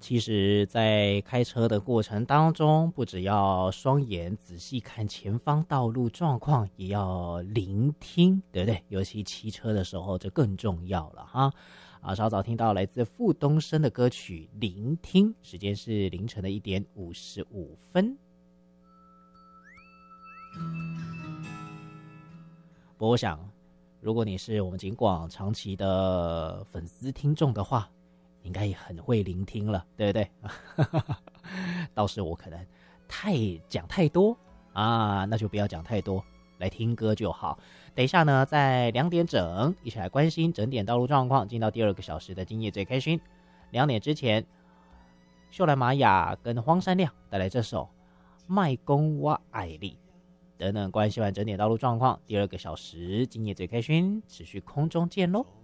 其实在开车的过程当中，不只要双眼仔细看前方道路状况，也要聆听，对不对？尤其骑车的时候，这更重要了哈。稍早听到来自傅东升的歌曲《聆听》，时间是凌晨的1:55。不过我想，如果你是我们警广长期的粉丝听众的话，应该也很会聆听了，对不对？倒是我可能讲太多啊，那就不要讲太多，来听歌就好。等一下呢，在2点整，一起来关心整点道路状况，进到第2个小时的今夜最开心。2点之前，秀兰玛雅跟荒山亮带来这首《卖公我爱你》。等等关系完整点道路状况，第2个小时今夜最开心，持续空中见喽。